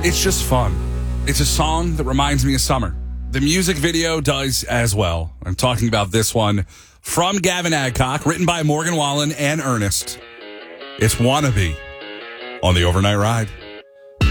It's just fun. It's a song that reminds me of summer. The music video does as well. I'm talking about this one from Gavin Adcock, written by Morgan Wallen and Ernest. It's Wannabe on the Overnight Ride.